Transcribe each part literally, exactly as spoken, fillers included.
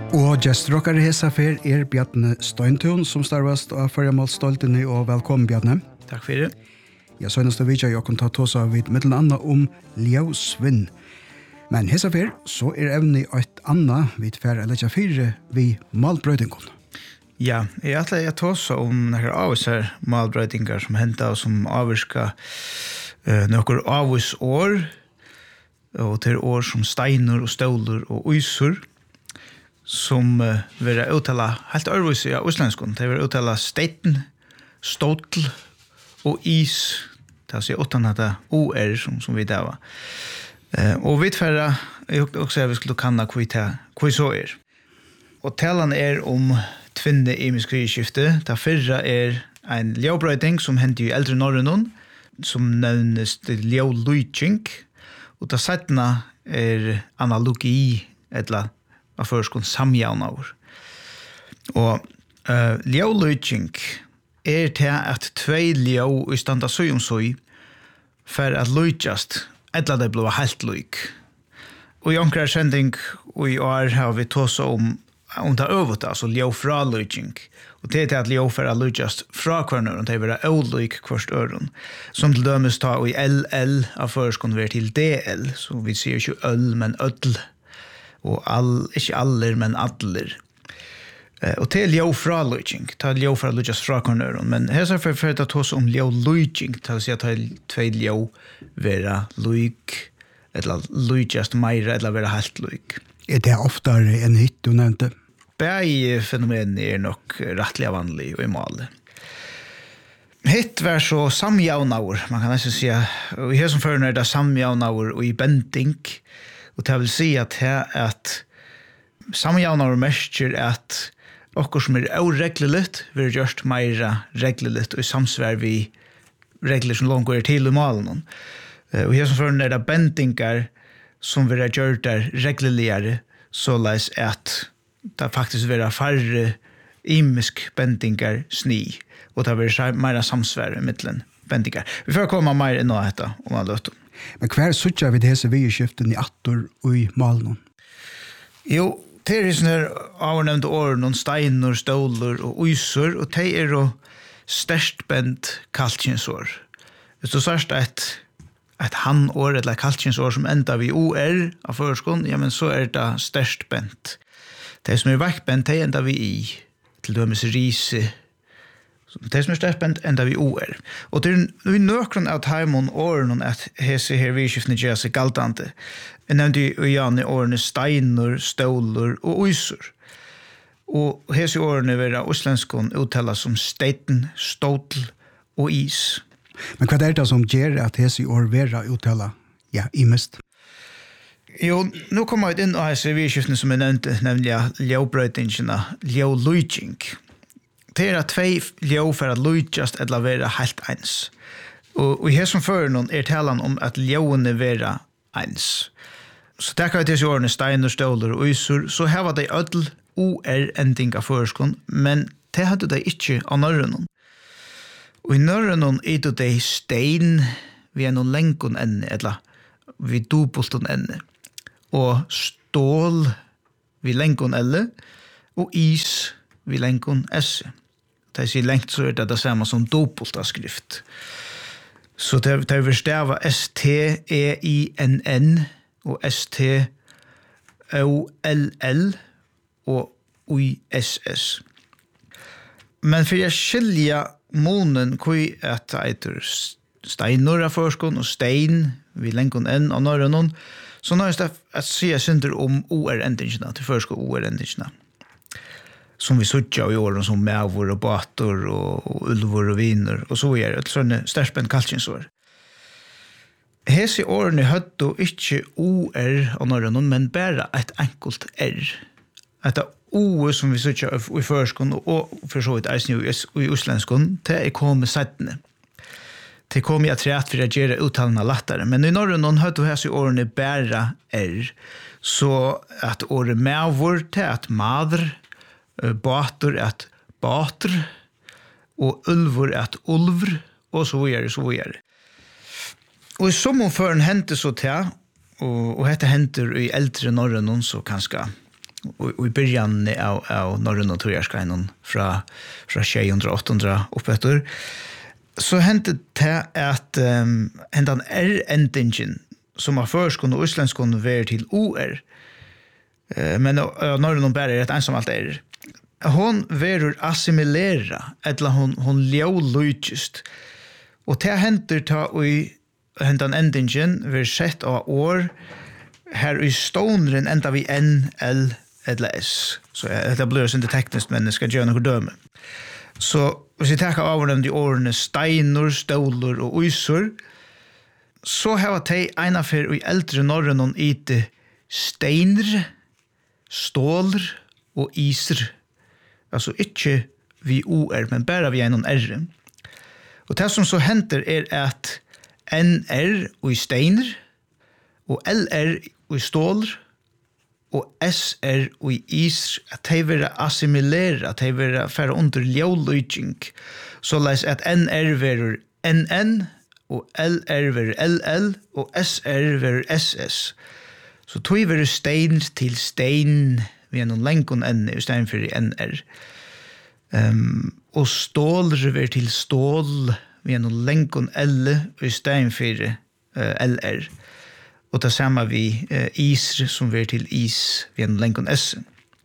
Og gestrockare hesa fer er Bjarne Støyntun som starvast av Førjamål Stoltene, og velkommen Bjarne. Takk for det. Jeg så neste vidja jeg kan ta tås av vid mittelen anna om Ljøsvinn. Men hesa fer så er evne et anna vid fer eller ikke fire vid malbrøydingon. Ja, jeg atler jeg tås om noen avviser malbrøydingar som henta og som avvirka uh, noen avvis år, og til år som steiner og ståler og uysur, som uh, vil uttala helt ærvis i uslenskon. Det vil uttala steiten, ståtl og is, det vil si utan at det o-er som, som vi dava. Uh, og vi tverra, jeg også jeg vi skulle kanna hva så er. Og talan er om tvinne i miskrivskifte. Det fyrra er en ljøbrøyding som hender i eldre Norrønon, som nevnes ljølujtjink, og det settene er analogi, etla av førskon samjavnaur. Og uh, ljølujtjink er til at tvei ljø i standa søyumsøy for at lujtjast, etla det blå helt lujk. Og i omkrar sending og i år har vi tåsa om om det övrigt, alltså ljå fra lujtjink. Och det är att ljå fra lujtjast fra kvarnören, det är vara olujk kvarst öron. Som till dömes ta i L L av förskon till D L, så vi ser ju öl men ödl. Och all, inte aller men aller. Eh, och till ljå fra lujtjink, ta ljå fra lujtjast fra kvarnören. Men här så för att ta oss om ljå lujtjink, ta sig att ta två ljå vara lujk, eller lujtjast meira, eller vara helt lujk. Er det oftare enn hitt du nevnte? Begge fenomen er nok rettelig vanlig og i malet. Hitt var så samjavnaur, man kan nesten si og i her som fører er det samjavnaur og i bending, og det vil si at her at samjavnaur merker at okkur som er avreglelitt vil gjørst meira reglelitt og i samsvær vi regler som langt går til i malen. Og i her som fører er det bendingar som vil gjøre der regleligere, så leis at det faktisk vil være færre imisk bendingar sni, og det vil være mer samsvære mittelen bendingar. Vi får komme mer inn av dette om alle løtten. Men hver suttja vi disse vidskiften i attor og i malen? Jo, det er sånne avnevnte år, noen steiner, ståler og uysur, og det er jo størst bend kalkinsår. Hvis du sørst et et han-år, eller kalkinsår som enda vi o-er av førskon, ja, men så er det størst bent. Det som er vekkbent, det enda vi i, til dømes rise. Det som er størst bent, enda vi o-er. Og det er i nøkron av taimon åren at hese her vidskiftene gjør seg galtante. Jeg nevnte jo gjerne årene steiner, ståler og uysur. Og hese årene vil uslenskon uttala som steiten, ståtl og is. Men hva er det som gjør at hese år vera uttala, ja, imest? Jo, nå kommer vi inn og hese vidskiftene som jeg nevnte, nemlig ljøbrøydingene, ljølujtjink. Det er at tvei ljø for at lujtjast eller vera helt eins. Og, og her som fører noen er talan om at ljøene vera eins. Så det kan vi til årene steiner, ståler og uysur, så her var det ødel o-er-ending av føreskon, men det hadde de ikke av norrønnen. Og i norrønnen er det de stein vi er noen lenkon enne, eller vi dobolton enne. Og stål vi lenkon elle, og is vi lenkon esse. Det sier lenkt så er det det samme som dobolta skrift. Så det er vi stava S T E I N N og S T O L L og U S S. Men for jeg skilja månen kui at eitur steinur av forskon og stein vi lenkon enn av norrønon, så nå er det at sier synder om o-er-endingene til forskon o-er-endingene. Som vi suttja i åren som mævor og bator og, og ulvor og viner og så er det sånne sterspent kalkinsår. Hese årene hødde ikke o-er av norrønon, men bare et enkelt r. Et o som vi suttja i forskon og for så vidt eisen i uslenskon, det er kommet settene. Det kom jeg til at vi reagerer uttalene lattere, men i norrønon hødde hese årene bare r. Så at året mævor til at madr, bator at bater, og ulvor at ulvr, og så videre, så videre. Og i sommerføren hendte så til, og, og dette henter i eldre norrønon, så kanskje och i början av av norrön och turjarskainen från från sjuhundra åttahundra upp efter så hände det att um, ändan är endingen som har förskon och isländskon ver till O R. Uh, men uh, norrön och bara är ett ensamt är. Hon verur assimilera eller hon hon leologist. Och det händer ta i ändan endingen ver sett av år här i stonren ända vi N L eller S. Så det blir inte tekniskt men det ska göra något döme. Så hvis vi tar av dem de årene steiner, ståler og uysor, så har de en affær i eldre norren og ite steiner, ståler og iser. Altså ikke vi O R, men bare vi en R. Og det som så henter er at N R og i steiner, og L R og i ståler, og S R og i is, at de vil assimilere, at de vil fære under leologing, så leis at N R vil N N, og L R vil L L, og S R vil S S. Så tog vil stein til stein, vi er noen lenkon N i stein for N R. Um, og stål vil til stål, vi er noen lenkon L i stein for uh, L R. Og det samme vi uh, is som vi er til is ved en lenkon S.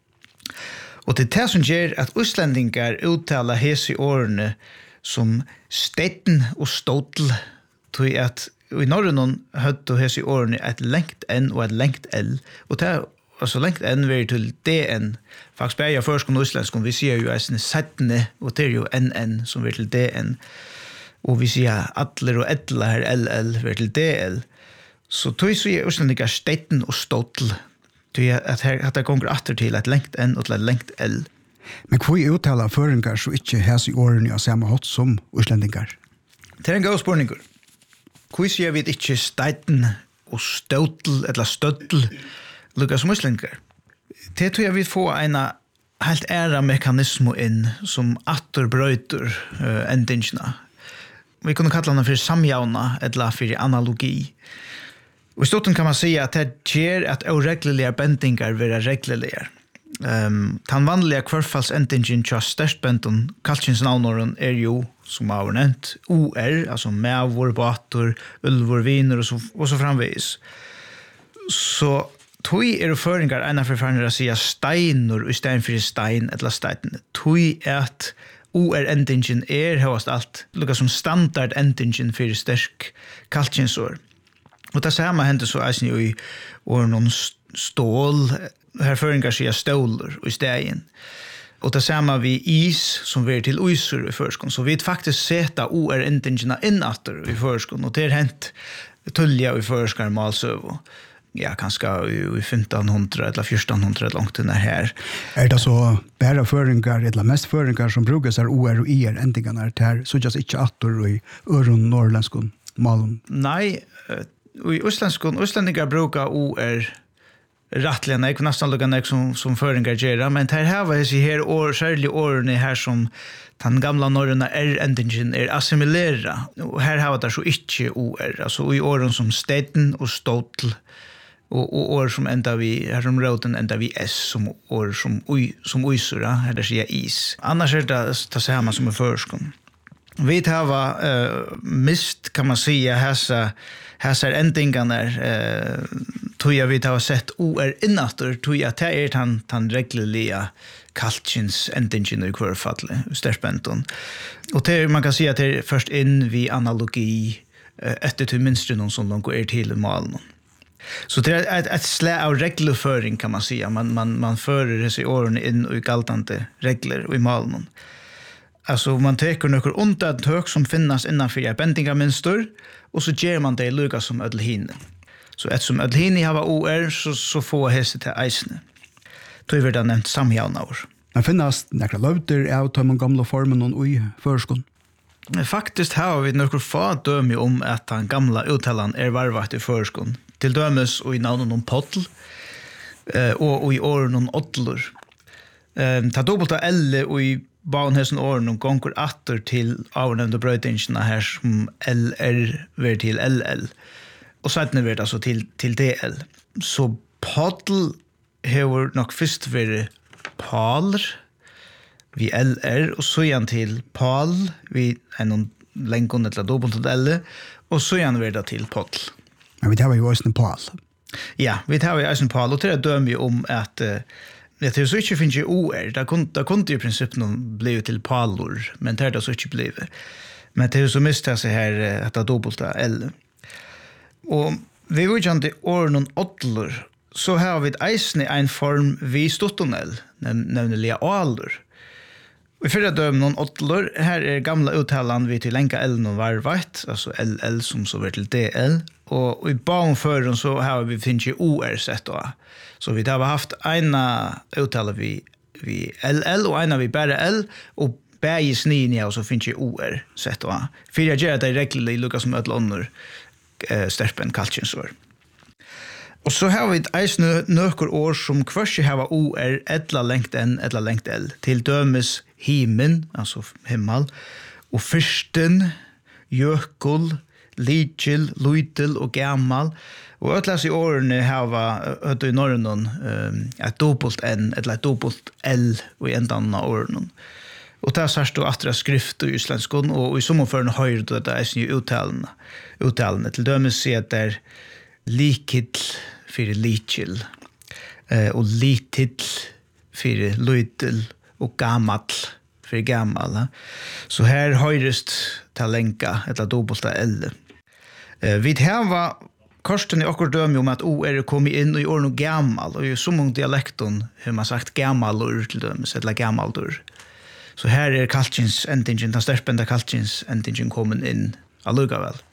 Og det er det som gjør at utlendingar uttaler hese i årene som stetten og ståttel, til at i Norge høtte hese i årene et lengt N og et lengt L. Og det er altså lengt N vi er til D N. Faktisk bare jeg først og utlenskon, vi sier jo eisne settene, og det er jo N N som vi er til D N. Og vi sier atler og etler her L L vi er til D L. Så tog så är ursprungliga stetten och ståttel. Tog att här att det går åter till ett längt N och ett längt L. Men hvor er uttala føringar så ikke hæs i årene av samme hatt som utlendingar? Det er en god spørninger. Hvor sier vi ikke stetten og ståttel eller støttel lukka som utlendingar? Det tror jeg vi får en helt æra mekanismo inn som atter brøyter uh, endingene. Vi kunne kalla den for samjauna eller for analogi. Og i stotten kan man säga att det ger att oreglerliga bendingar vara regleliga. Um, den vanliga kvarfallsendingen till störstbenden kalkins navnoren är ju, som har nämnt, O R, alltså mävor, bator, ulvor, viner och så, och så framvis. Så tog är det föringar ena förfärande att säga steiner i stället för stein eller stein. Tog är att O R-endingen är högast allt, lukka som standard-endingen för störk kalkinsår. Och det samma hände så att i och någon stål här föringar sig stålar i stegen. Och det samma vi is som vi är till uysor i förskon. Så vi faktiskt sätta O R-endingarna innatter i förskon. Och det har hänt tulliga i förskon malsöv. Ja, kanske i femtonhundra eller fjortonhundra långt den här. Är det så bara föringar eller mest föringar som brukar sig O R och I R-endingarna här så just inte attor i öron norrländskon malen? Nej, i Østlandskon, Østlandingar brukar O R rättliga nek, nästan lukka nek som, som föringar gera, men det här var sig här år, särskilt åren här som den gamla norröna R-endingen är assimilera. Och här har det så inte O R, alltså i åren som steden och ståttel, och, och år som enda vi, här som råden enda vi S, som år som, ui, som uysura, här där säger is. Annars är det det samma som i förskon. Vi har uh, mist, kan man säga, häsa Häsar endingarna eh, tog jag vid att ha sett O R innatter, tog jag att det är den, den regleliga kalkins endingen i kvarfallet, störspänton. Och det, man kan säga att det är först in vid analogi eh, efter till minstren som de går till malen. Så det är ett, ett slä av regleföring kan man säga. Man, man, man förer sig åren in i galtande regler i malen. Alltså man tar några undantag som finnas innanför ett bendingarmönster och så ger man det lika som ödelhine. Så eftersom ödelhine har O R så, så får hästet till eisne. Då är det nämnt samjaunavur. Men finnas några löfter av de gamla formen och i förskon? Faktiskt har vi några få döme om att den gamla uttalan är varvat i förskon. Till dömes och i navnen om pottel eh, och, och i åren om åttlor. Eh, ta dubbelt av L och i baunhesen åren og gonger atter til avnevnte brøytingene her som L R ver til L L. Og sedan ver det altså til, til D L. Så pottel har nok først vært Paul vi L R og så igjen til Paul vi en lengon eller dobbelt til L og så igjen vært til Paul. Men vi tar jo også en Paul. Ja, vi tar jo også en Paul og til å døme om at uh, det er så ikke finnes jo O R, da kunne, da kunne det i prinsippet noen bli til Paulor, men det er det så ikke blivet. Men det er så mistet seg her at det er dobbelt til L. Og vi vil ikke til åren noen åttelor, så har vi eisen i en form vi stottonell, nemlig alder. Vi fyrir døm noen åttelor, her er gamla uttalan vi til lenka L noen varvart, altså L L som så blir til D L, og i baum føren så har vi finnes jo O R sett da. Så vi har haft ena uttala vi, vi L L og ena vi bare L, og bægi snien ja, og så finnes jo O R sett da. Fyrir jeg gjør det reglelig lukka som ødel ånder eh, sterpen kalkinsår. Og så har vi eisne nøkker år som kvørsi hava O R etla lengt N, etla lengt L, til dømes himen, altså himmel, og fyrsten, jökul, lidjil, luidil og gammal, og øtlas i årene hava øtta i norrønnen um, et dobbelt N, etla et dobbelt L i endan av årene. Og det er sørst og atra skrift i islandskon, og i sommerføren høyre det er eisne uttalene, uttalene, til dømes sier at det er likill fyrir litil eh, og litill fyrir luidil og gammal fyrir gammal. Så her høyrest til lenka etla dobbelta L. Eh, vi hava korsten i okkur dømi om at O er kommet inn i åren og gammal, og i så mange dialekton har man sagt gammallur til dømes, etla gammaldur. Så her er kalkins endingen, den sterpenda kalkins endingen kommet inn allugavel.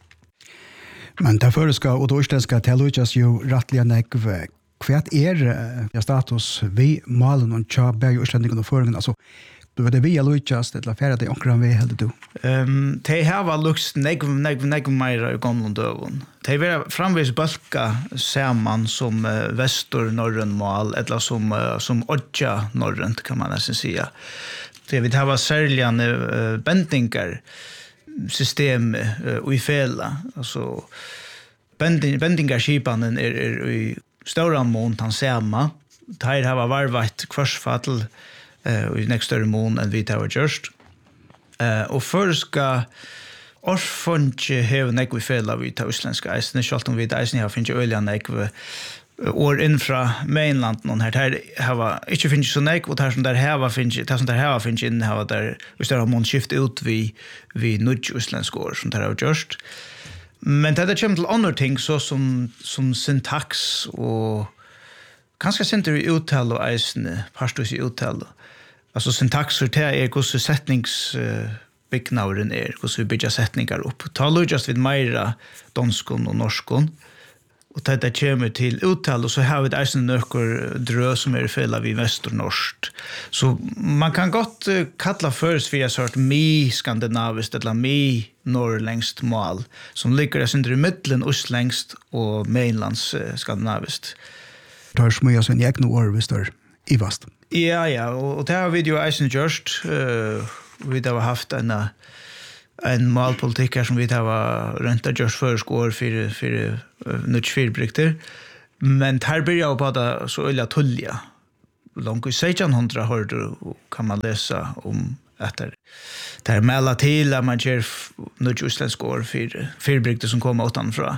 Men det føreska og det urstenska teologias jo rattliga nekv. Hva er ja, status vi malen og tja bæg og urstendingen og føringen? Altså, du vet det vi er lujtjast, eller færre det onkran vi heldig du? Um, de hava lukst negv, negv, negv meira i gamle døvun. De vil framvis bølka saman som uh, vestur norrøn mal, eller som, uh, som odja norrønt, kan man nesten sia. De vil hava særligane uh, bendingar, system uh, i fela, altså bending, bendingarskipanen er, er i større mån han sema, der har varvat kvarsfattel uh, i nek større mån enn vi tar gjørst. Uh, og før skal orfonje heve nek i fela vi tar uslenska eisene, selv om vi tar eisene har finnes øyla nek år innfra mainland noen her, der har ikke finnes så nek, og der som der heva finnes, der som der heva finnes inn, heva der, hvis der har mån skift ut vi, vi nudj uslensk år, som der har gjørst. Men det kommer til andre ting, så som, som syntaks, og kanskje sinter i uttale og eisene, parstus i uttale. Altså syntaks, det er hvordan setningsbyggnauren er, hvordan vi bygger setningar opp. Ta lujast vid meira donskon og norskon, og det kommer til uttale, og så har vi det eisende nøkker drø som er i fela vi vestornorskt. Så man kan godt uh, kalla først vi har sørt mi skandinaviskt, eller mi norrlängst mål, som ligger eisende i middelen ostlengst og mainlands uh, skandinaviskt. Det har smøya sin egne år hvis det er i vast. Ja, ja, og, og det har vi jo eisende gjørst. Uh, vi har haft en en målpolitikk her som vi har rønta gjørs førsk år for, for uh, nødt fyrbrykter. Men her blir jeg på det så øyla tullja. Langt i seksten hundre har du, kan man lese om etter. Det er melda til at man gjør nødt uslensk år for fyrbrykter som kommer utanfra.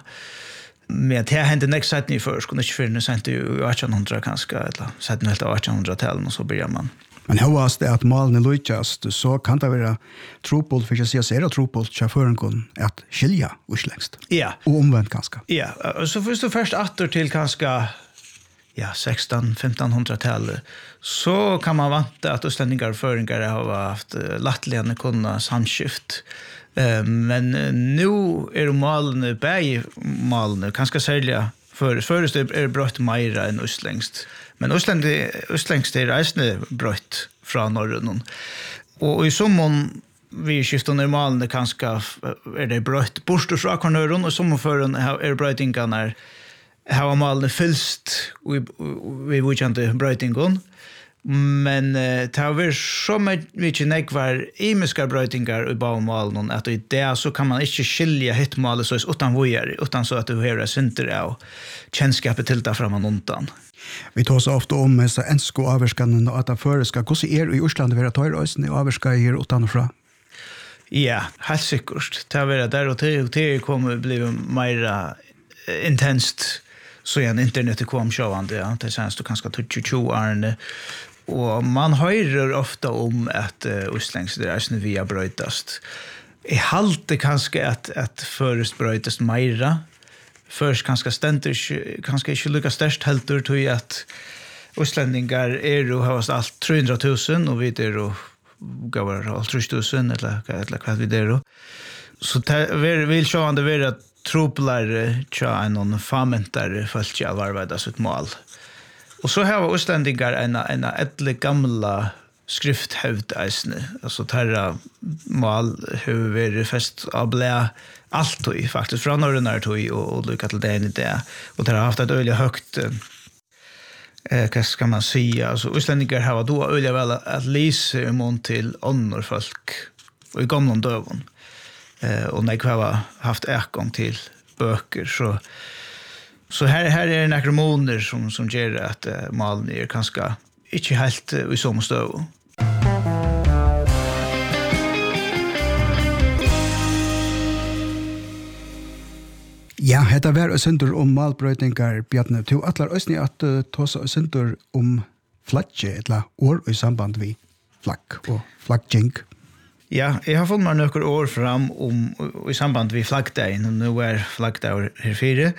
Men det hendte nek setten i førsk, og ikke før det sendte jo arton hundra kanskje, eller setten helt av arton hundra-talen, og så blir man. Men høyast det at malen er lujtjast, så kan det være tropult, for ikke å si at det er tropult, til føringen at skilja uslengst. Ja. Og omvendt kanskje. Ja, så hvis du først atter til kanskje ja, seksten til femten hundra-tallet, så kan man vante at uslendingar og føringar har haft latterligane kunna samskift. Men nu er malene, bæg malene, kanskje særlig først er brøtt meira enn uslengst. Men uslengst er eisne brøtt fra norrønnen. Og i sommon vi skifter normalene kanskje er det brøtt bort fra kornøren, og sommerføren er brøytingene her har malene fylst vi godkjente brøytingen. Men uh, det har vært så mye nekvar imiska brøytingar i bavmalen at i det så kan man ikke skilja hittmålet så utan vujer, utan så at du hører synder av kjennskapet til det framan undan. Vi tar så ofte om med ensko avverskene og at det føreska. Hvordan er i Osland å være tøyrøysene og avverska her utan og fra? Ja, helt sikkert. Det har vært der og til, til kommer bli mer intenst så igjen internettet kom sjåvande, ja. Det känns du kanskje tjugo årene. Og man hører ofta om at uh, Oslandsreisene via brøytast. Jeg halte kanskje at, at først brøytast meira. Først kanskje stender kanskje ikke lukka størst heldur til at Oslandingar er jo havast alt tre hundre tusen, og vi er jo gavar alt tre tusen, eller, eller hva vi er jo. Så det vil sjåvande være troplare tja en famentare folk av arbeida sitt mål. Og så har Oslandingar en, en edle gamla skrifthøvd eisne. Altså terra mål har vært fest av blei alt tog, faktisk, fra norrønare tog og, og lukka til det inn i det. Og det har haft et øyelig høgt eh, hva skal man si, altså Oslandingar har då øyelig vel at lise imot til ånder folk og i gamle døven. Eh, og når jeg har haft ekong til bøker, så Så her, her er det noen måneder som, som gjør at uh, malen er kanskje ikke helt uh, i samme støv. Ja, hetta var synder om malbrøytingar, Bjarne. Du atlar øsni at uh, tåsa synder om flagge, eller år i samband vi flagg og flaggjeng. Ja, jeg har fått meg noen år fram om, i samband vi flaggdagen, og nå er flaggdagen her fire.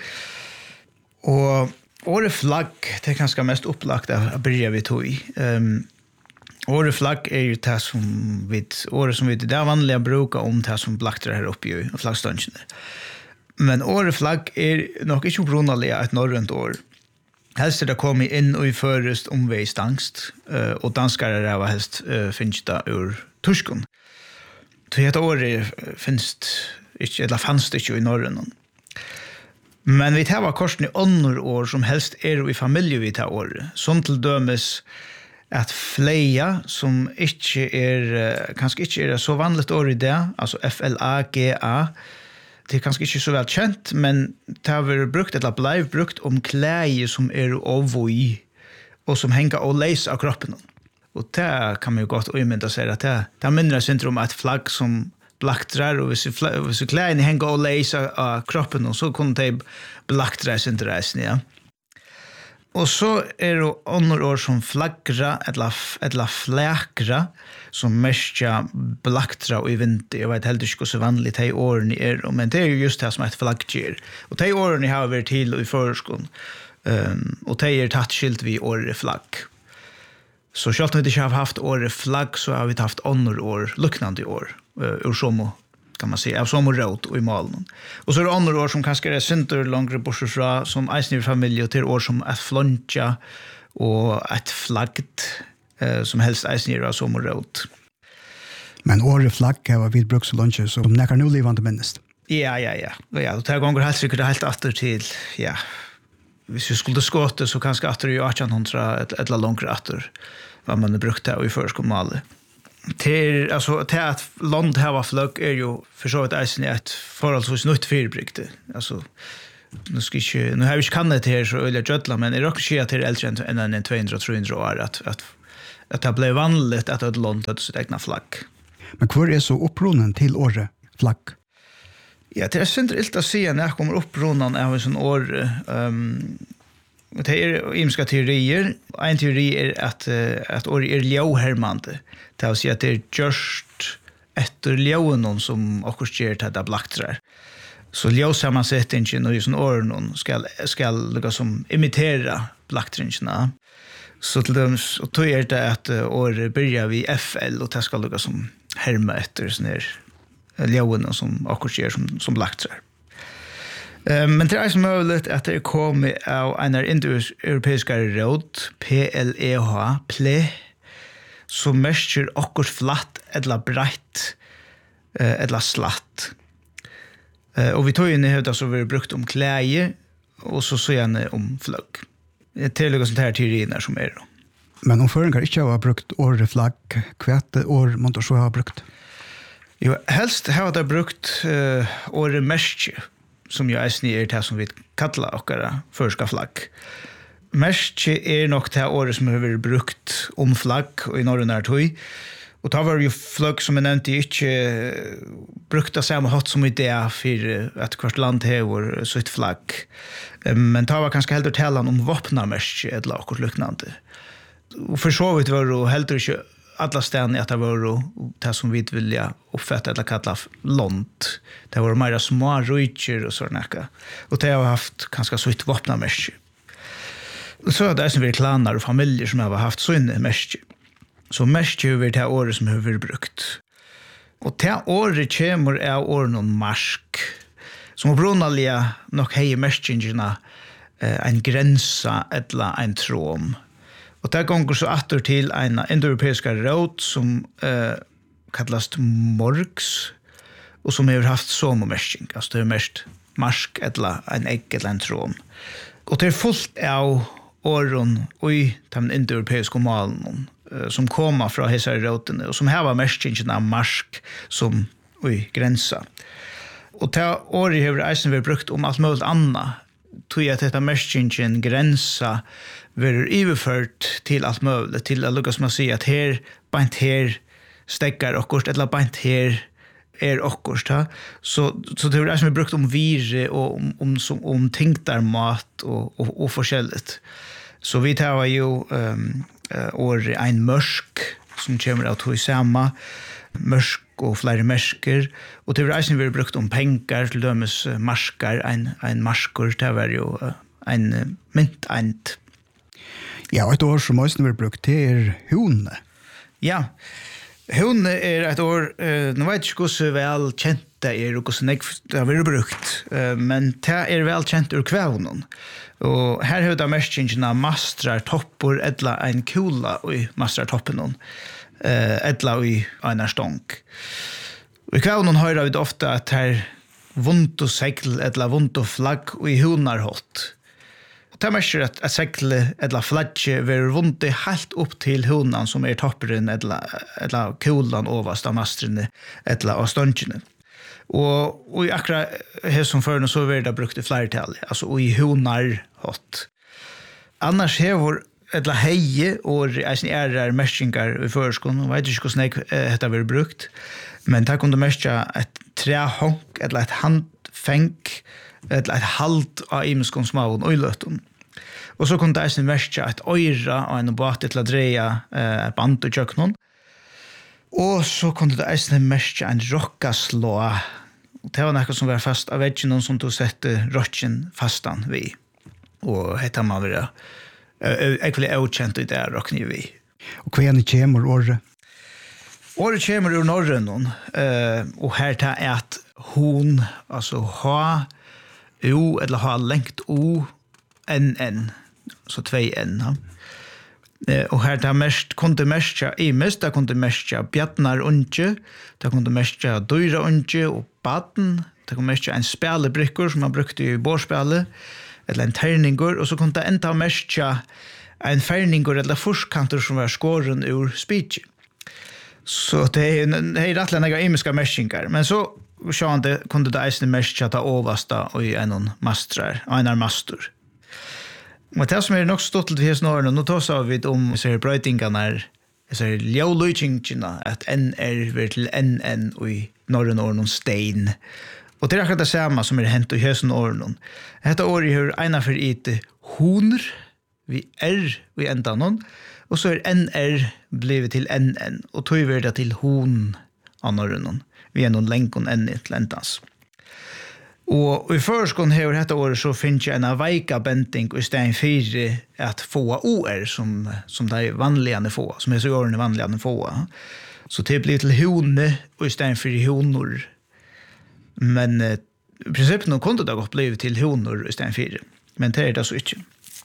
Og året flagg, det er kanskje mest opplagt av bryr vi tog i. Um, året flagg er jo det som vi, året som vi, det er vanlig å bruke om det som blakter her oppe i flaggståndene. Men året flagg er nok ikke opprunnelige et norrønt år. Helst er det kommet inn og i førest omveistangst, uh, og danskere er av helst uh, finnes det ur turskon. Så dette året finnes ikke, eller fanns det ikke i norrønt. Men vi tar korsen i ånder år som helst er i familie vi tar år. Som til dømes at fleia som ikke er, kanskje ikke er så vanligt år i det, altså F L A G A, det er kanskje ikke så vel kjent, men det har vært brukt, eller blei brukt om klæger som er ovoi, og som henger og leis av kroppen. Og det kan man jo godt umynda seg at det, det er mindre syndrom at flagg som blaktrar, og hvis, hvis klæene henger og leisa av kroppen, så kunne de blaktra sin reisen, ja. Og så er det andre år som flaggra, eller, eller flakra, som mestja blaktra og i vinter. Jeg vet heller ikke så vanlig de årene er, men det er jo just det som et flaggjer. Og de årene har vært til i førskolen, um, og de er tatt skilt vi året flagg. Så selv om vi ikke har haft året flagg, så har vi haft andre år, luknande år. Ur somo, kan man si, av somo råd og i malen. Og så er det andre år som kanskje er synder langere bortsett fra, som eisen i familie, og til år som et flontja og et flaggt, eh, som helst eisen i av somo råd. Men året flagg har vi brukt så lunsje, så de nekker nå livende minnest. Ja, ja, ja. Ja, det er ganger helt sikkert helt atter til, ja, hvis vi skulle skåte, så kanskje atter i atten hundre, et eller langere atter, hva man har brukt det i førskommale. Til, altså, til at land hava fløgg er jo for så vidt eisen i et forholdsvis nytt fyrbrygte. Altså, nu skal ikke, nu har vi ikke kannet til her så øyelig gjødla, men jeg råkker ikke at det er eldre enn enn to hundre til tre hundre år, at, at, at det ble vanligt at et land hadde sitt egna flagg. Men hvor er så opprunnen til året flagg? Ja, det er synder ilt å si når jeg kommer opprunnen av en sånn år. Um, det er imska teorier. En teori er at, at året er ljauhermande. Det vil si at det er gjørst etter ljaunen som okkur skjer til det blaktrar. Så ljausammansettingen og i sånn åren skal, skal liksom imitere blaktringene. Så til dem, og tog er det at året begynner vi F L, og det skal liksom herme etter sånne ljaunen som okkur skjer som, som blaktrar. Um, men det er så mulig at det er kommet av en av indoeuropeiske råd, P L E H, P L E, som mestjer okkur flatt eller breit uh, eller slatt. Uh, og vi tog inn i høyda som vi har brukt om klæge, og så så gjerne om fløgg. Det er tillegget sånne her teoriene som er. Men om føringar ikke har brukt året flagg, hvert år må du så ha brukt? Jo, helst har jeg brukt uh, året merke, som jo eisen er det som vi kallar okkara førska flagg. Merke er nok det året som har vært brukt om flagg og i norrøn er tog. Og da var jo flagg som jeg nevnte ikke brukt av samme hatt som idé for at hvert land hever sitt flagg. Men da var kanskje heller talan om våpnamerke eller akkurat lyknande. Og for så vidt var det heller ikke alla stedene at det var det som vi vilja oppfatta eller kalla lont. Det var mer små rujtjer og sånn ekka. Og det har haft kanskje sitt våpnamerke. Så er det som vi klaner og familjer som har haft sånne merke. Så merke har vært det året som har vært brukt. Og det året kommer av året noen marsk, som opprunalige nok hei merkingene eh, en grensa eller en tråm. Og det gonger så atter til en indoeuropeiska råd som eh, kallas morgs, og som har haft somomersking, altså det er mest marsk eller en egg eller en tråm. Og det er fullt av åren i de indoeuropeiska malen, som kommer fra hese rådene, og som har merkingen av marsk som ui, grensa. Og til året har eisen vært brukt om alt mulig annet, tog at dette merkingen grensa blir overført til alt mulig, til å lukke som å si at her, beint her, stekker okkurst, eller beint her er okkurst. Så, så det har eisen vært brukt om vire, og om, om, om, om tingtarmat og, og, og forskjellig. Så vi tar jo um, år en mørsk som kommer av to i samme, mørsk og flere mersker, og det var eisen vi har brukt om penger, til dømes marskar, en, en marskor, det var jo en mynteind. Ja, og et år som eisen vi har brukt, det er hone. Ja, hone er et år, uh, nå vet jeg ikke hvordan vel kjent det er, og hvordan det har vært brukt, uh, men det er vel kjent ur kvævnen. Og her har vi da merkingen av mastrar toppor, edla en kula i mastrar toppen, eh, edla i en stång. Og i kvævnen hører vi ofte at her vondt og segl, edla vondt og flagg og i hunar hot. Og det merker at, at segl, edla flagge, vil vondt helt opp til hunan som er topperen, edla, edla kulan overst av mastrene, edla av stångene. Og, og akkurat her som før, så er det brukt i flertall, altså og i hunar hot. Annars hever etla heie og eisen ærer merkingar i føreskånd, og vet ikke hvordan jeg dette har vært brukt, men det kunne merke et trehånk, etla et handfeng, etla et halt av imeskånd smaven og i løtten. Og så kunne det eisen merke et øyra og en båt etla dreia eh, band og kjøknon. Og så kunne det eisen merke en rockaslå. Det var noe som var fast av veggen, som du sette rocken fastan vi. Og hette man være egentlig avkjent i det rockene vi. Og hva er det kommer året? Året kommer ur norren, uh, og her tar er at hun, altså ha, o, eller ha lengt o, n, n, så tvei n. Ja. Uh, og her tar mest, kunde mest i mest, det kunde mest bjarnar unge, det kunde mest dyra unge og baden, det kunde mest en spjalebrikker som man brukte i bårspjale, eller en terninger, og så kunde det enda mest en ferninger eller forskanter som var skåren ur speech. Så det er, det er rettelig noen imiske merskinger. Men så sånn det, kunne det eisne merske ta oversta og i en mastrar, og en master. Men det som er nok stått til hos Norge, nå tar vi om så brøytingene er, så er ljøvløytingene, at n er ved til n n og i Norge og noen stein. Og det er akkurat det samme som er hent i hos Norge. Dette året har ena for it honor, vi er vi enda noen, og så er N R blivet til N N, og tog vi det til hon av Norrøn. Vi er noen lenkon N til endans. Og i førskånd her dette året så finnes jeg en veika benting i stedet for at få O R som, som det er vanligere få, som er så årene vanligere få. Så det blir til hone og i stedet for honor. Men eh, i prinsippet nå kunne det godt blivet til honor i stedet for, men det er det så ikke.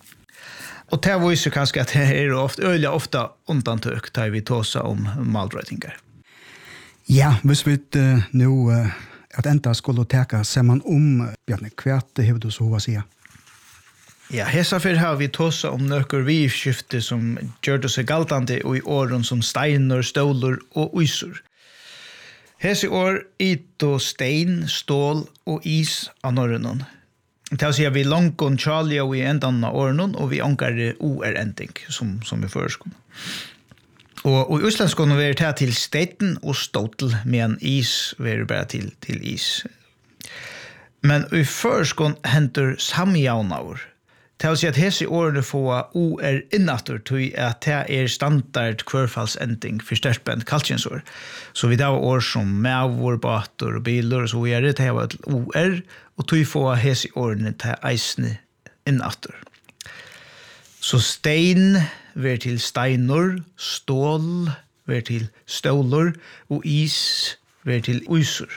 Og det viser kanskje at det er ofte, øyelig ofte undantøk da vi tåser om malbrøytingar. Ja, hvis vi uh, nå uh, at enda skulle teka ser man om Bjarne, hva det har du så hva sier? Ja, hesa fyrir har vi tåsa om nøkker vidskifte som gjør det seg galtande og i åren som steiner, ståler og uisur. Hese år ito stein, stål og is av norrønnen. Det vil si at vi langon tjalja og i endan av årenen, og vi ankar o-er-ending, som, som vi føreskon. Og, og i Østlandskån er det til steiten og ståtel, men is er bare til, til is. Men i føreskån henter samjaunaur. Det vil si at hese årene får o-er innatur, til at det er standard kvørfallsending for størstbent kalkjensår. Så vi da var år som mavor, bator og biler, og så er det til o-er, og tog få hese årene til eisene innatur. Så stein ver til steinor, stål ver til stålor, og is ver til uisur.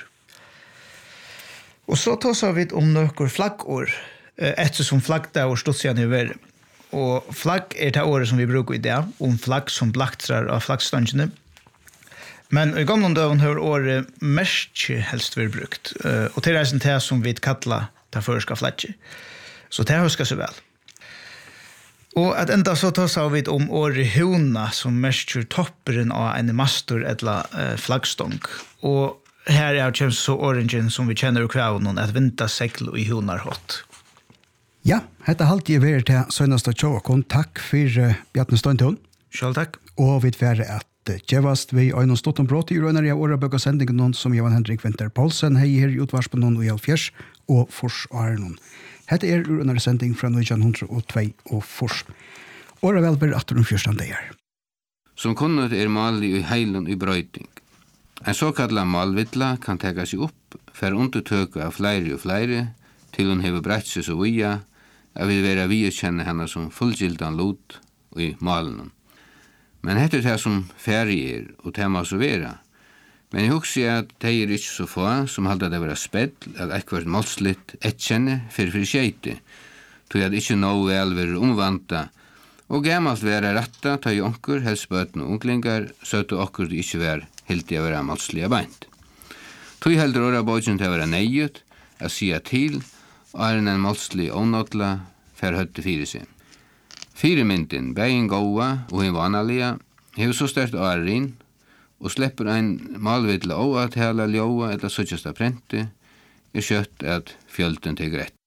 Og så tar vi om nøkker flaggår, ettersom flaggda og stodsian i verden. Og flagg er det året som vi bruker i det, om flagg som blaktrar av flaggstangene. Men i gamle døven har året mest helst vært brukt. Og det er en det som vi kallar det førska flagget. Så det husker seg vel. Og at enda så tar vi om året hona som mest topperen av en mastor eller uh, flaggstång. Og her er det så orangen som vi kjenner i kravene at vinta segl og i honar hot. Ja, dette halte jeg vært til sønnaste tjåkon. Takk for uh, Bjartne Støyntøn. Selv takk. Og vi tverre at Gjevast vi og noen stått om brått i rønner i året sendingen noen som Johan Henrik Winter Poulsen hei her i utvarspen noen og Hjelfjers og Fors Arnon. Hette er rønner sending fra nitton oh two og Fors. Året vel ber atter om fyrstan det er. Som kunnet er malig i heilen i brøyting. En såkallet malvittla kan tega seg opp for undertøke av flere og flere til hun hever brett seg så via at vi vil være vidkjenne henne som fullgildan lot i malen. Men hette er det som ferie er, og det må så være. Men jeg husker at det er ikke så få som halda det være spedd, at ekkert målslitt etkjenne for for skjeite, tog at ikke noe vel være omvanta, og gammalt være retta, ta i onker, helst bøten og unglingar, så at okkur det ikke være helt å være målslige beint. Tog heldur åra bøtjen til å være neiut, å sia til, og er en målslig ånåtla, for høtte fire seg. Fire mynden, begin gåa og en vanalia, hever så stert åren, og slipper ein malvidla å at hela ljóa eller suttjasta prente, er kjøtt at fjölden til grett.